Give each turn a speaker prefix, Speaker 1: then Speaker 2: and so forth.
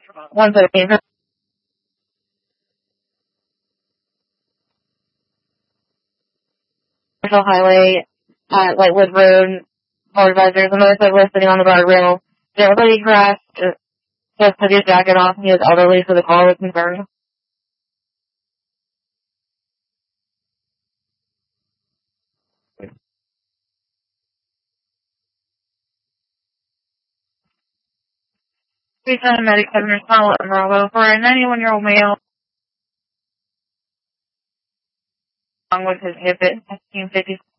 Speaker 1: 117 Commercial Highway at Lightwood Road. All advisors, the motorcyclist sitting on the guardrail. Everybody crashed. Just took his jacket off and he was elderly, so the caller was concerned. We sent a medic Governor Smallwood and Bravo for a 91-year-old male along with his hip at 1550